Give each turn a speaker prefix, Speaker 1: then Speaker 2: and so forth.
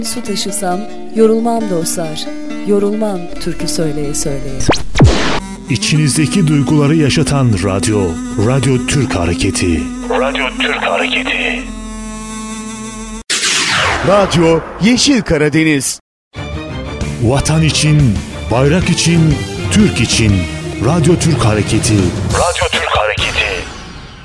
Speaker 1: Su taşısam yorulmam dostlar, yorulmam türkü söyleye söyleye.
Speaker 2: İçinizdeki duyguları yaşatan radyo, Radyo Türk Hareketi. Radyo Türk Hareketi.
Speaker 3: Radyo Yeşil Karadeniz.
Speaker 2: Vatan için, bayrak için, Türk için. Radyo Türk Hareketi. Radyo Türk Hareketi.